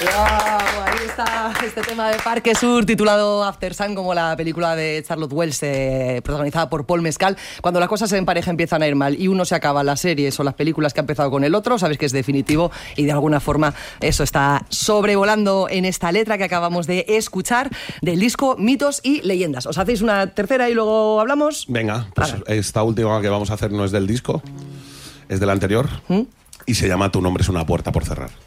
Wow, ahí está este tema de Parque Sur titulado After Sun, como la película de Charlotte Wells protagonizada por Paul Mescal. Cuando las cosas en pareja empiezan a ir mal y uno se acaba las series o las películas que ha empezado con el otro, sabes que es definitivo y de alguna forma eso está sobrevolando en esta letra que acabamos de escuchar del disco Mitos y Leyendas. ¿Os hacéis una tercera y luego hablamos? Venga, pues esta última que vamos a hacer no es del disco, es del anterior y se llama Tu nombre es una puerta por cerrar.